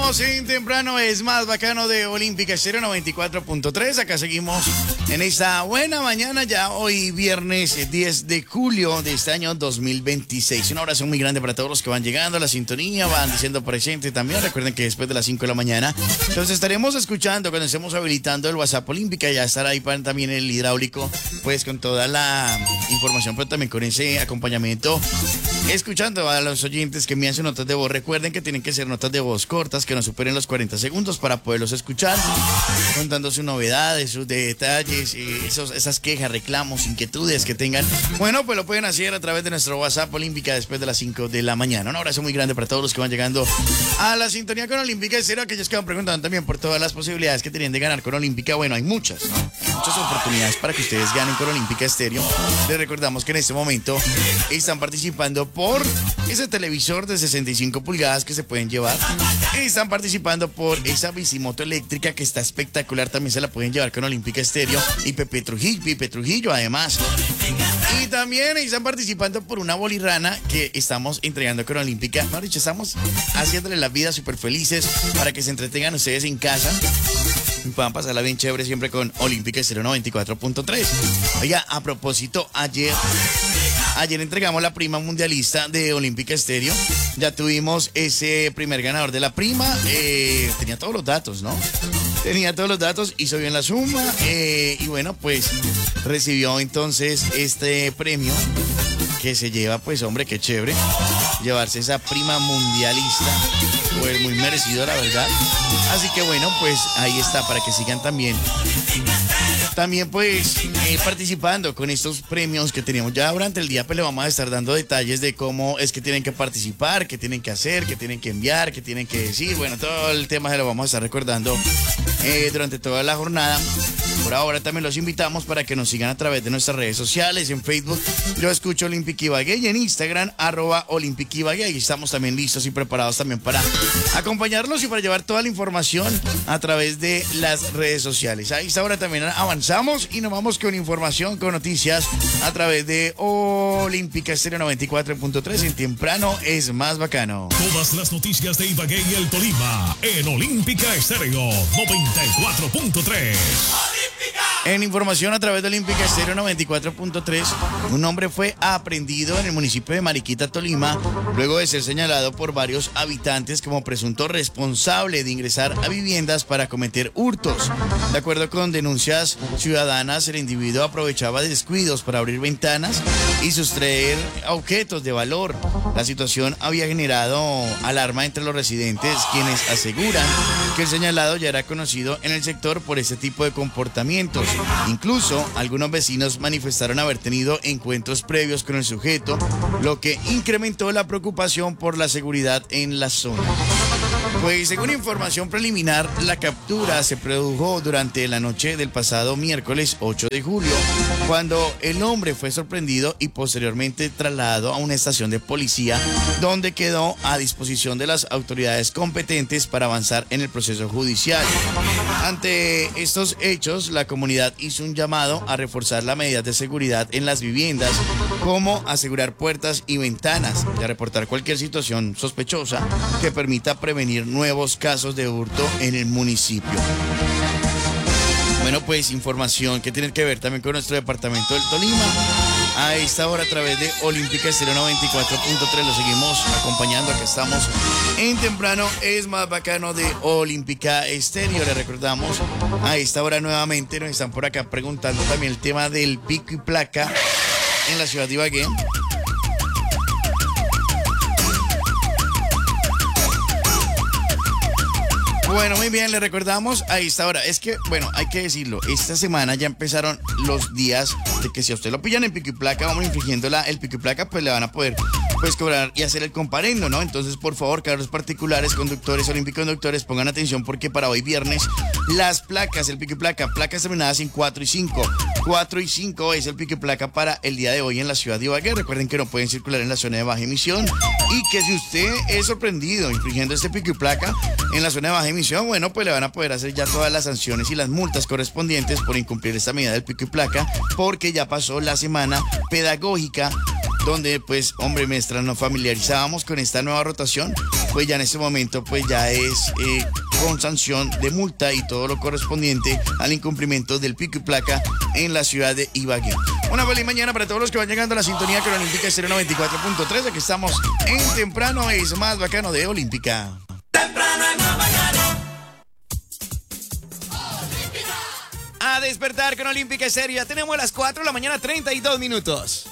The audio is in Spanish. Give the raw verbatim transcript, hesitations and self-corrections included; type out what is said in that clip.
Seguimos en Temprano es más bacano de Olímpica Estéreo noventa y cuatro punto tres. Acá seguimos en esta buena mañana, ya hoy viernes diez de julio de este año dos mil veintiséis. Un abrazo muy grande para todos los que van llegando a la sintonía, van diciendo presente también. Recuerden que después de las cinco de la mañana los estaremos escuchando cuando estemos habilitando el WhatsApp Olímpica. Ya estará ahí para también el hidráulico, pues con toda la información, pero también con ese acompañamiento, escuchando a los oyentes que envían sus notas de voz. Recuerden que tienen que ser notas de voz cortas, que no superen los cuarenta segundos para poderlos escuchar, contando sus novedades, sus detalles, eh, esos, esas quejas, reclamos, inquietudes que tengan. Bueno, pues lo pueden hacer a través de nuestro WhatsApp Olímpica después de las cinco de la mañana. Un abrazo muy grande para todos los que van llegando a la sintonía con Olímpica Estéreo, aquellos que van preguntando también por todas las posibilidades que tienen de ganar con Olímpica. Bueno, hay muchas, ¿no? Hay muchas oportunidades para que ustedes ganen con Olímpica Estéreo. Les recordamos que en este momento están participando por ese televisor de sesenta y cinco pulgadas que se pueden llevar. Están participando por esa bicimoto eléctrica que está espectacular, también se la pueden llevar con Olímpica Estéreo. Y Pepe Trujillo, Pepe Trujillo además. Y también están participando por una bolirrana que estamos entregando con Olímpica. Mejor dicho, estamos haciéndole la vida súper felices para que se entretengan ustedes en casa y puedan pasarla bien chévere siempre con Olímpica Estéreo noventa y cuatro punto tres. Oiga, a propósito, ayer... Ayer entregamos la prima mundialista de Olímpica Estéreo. Ya tuvimos ese primer ganador de la prima. Eh, tenía todos los datos, ¿no? Tenía todos los datos, hizo bien la suma. Eh, y bueno, pues recibió entonces este premio que se lleva, pues hombre, qué chévere. Llevarse esa prima mundialista. Pues muy merecido, la verdad. Así que bueno, pues ahí está, para que sigan también. También pues eh, participando con estos premios que tenemos ya durante el día, pues le vamos a estar dando detalles de cómo es que tienen que participar, qué tienen que hacer, qué tienen que enviar, qué tienen que decir. Bueno, todo el tema se lo vamos a estar recordando eh, durante toda la jornada. Por ahora también los invitamos para que nos sigan a través de nuestras redes sociales, en Facebook, Yo Escucho Olympic Ibagué, y en Instagram, arroba Olympic Ibagué. Ahí estamos también listos y preparados también para acompañarlos y para llevar toda la información a través de las redes sociales. Ahí está, ahora también avanzamos y nos vamos con información, con noticias a través de Olímpica Estéreo noventa y cuatro punto tres. En Temprano es más bacano. Todas las noticias de Ibagué y el Tolima en Olímpica Estéreo noventa y cuatro punto tres. En información a través de Olímpica Estéreo noventa y cuatro punto tres, un hombre fue aprehendido en el municipio de Mariquita, Tolima, luego de ser señalado por varios habitantes como presunto responsable de ingresar a viviendas para cometer hurtos. De acuerdo con denuncias ciudadanas, el individuo aprovechaba descuidos para abrir ventanas y sustraer objetos de valor. La situación había generado alarma entre los residentes, quienes aseguran que el señalado ya era conocido en el sector por este tipo de comportamientos. Incluso algunos vecinos manifestaron haber tenido encuentros previos con el sujeto, lo que incrementó la preocupación por la seguridad en la zona. Pues según información preliminar, la captura se produjo durante la noche del pasado miércoles ocho de julio, cuando el hombre fue sorprendido y posteriormente trasladado a una estación de policía, donde quedó a disposición de las autoridades competentes para avanzar en el proceso judicial. Ante estos hechos, la comunidad hizo un llamado a reforzar las medidas de seguridad en las viviendas, como asegurar puertas y ventanas y a reportar cualquier situación sospechosa que permita prevenir nuevos casos de hurto en el municipio. Bueno, pues información que tiene que ver también con nuestro departamento del Tolima. A esta hora a través de Olímpica Estéreo noventa y cuatro punto tres lo seguimos acompañando. Acá estamos en Temprano es más bacano de Olímpica Estéreo. Le recordamos, a esta hora nuevamente nos están por acá preguntando también el tema del pico y placa en la ciudad de Ibagué. Bueno, muy bien, le recordamos a esta hora. Es que, bueno, hay que decirlo, esta semana ya empezaron los días de que si a usted lo pillan en pico y placa, vamos infringiendo la, el pico y placa, pues le van a poder pues cobrar y hacer el comparendo, ¿no? Entonces, por favor, carros particulares, conductores, olímpicos, conductores, pongan atención porque para hoy viernes las placas, el pico y placa, placas terminadas en cuatro y cinco. cuatro y cinco es el pico y placa para el día de hoy en la ciudad de Ibagué. Recuerden que no pueden circular en la zona de baja emisión y que si usted es sorprendido infringiendo este pico y placa en la zona de baja emisión, bueno, pues le van a poder hacer ya todas las sanciones y las multas correspondientes por incumplir esta medida del pico y placa, porque ya pasó la semana pedagógica donde pues, hombre, mientras nos familiarizábamos con esta nueva rotación, pues ya en este momento pues ya es eh, con sanción de multa y todo lo correspondiente al incumplimiento del pico y placa en la ciudad de Ibagué. Una feliz mañana para todos los que van llegando a la sintonía con Olímpica Estéreo noventa y cuatro punto tres. Aquí estamos en Temprano es Más Bacano de Olímpica. Temprano es más bacano. A despertar con Olímpica Estéreo. Ya tenemos las cuatro de la mañana, treinta y dos minutos.